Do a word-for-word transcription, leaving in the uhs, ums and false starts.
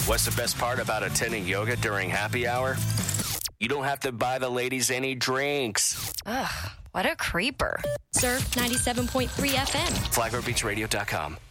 What's the best part about attending yoga during happy hour? You don't have to buy the ladies any drinks. Ugh, what a creeper. Surf ninety-seven point three F M. Flagler Beach Radio dot com.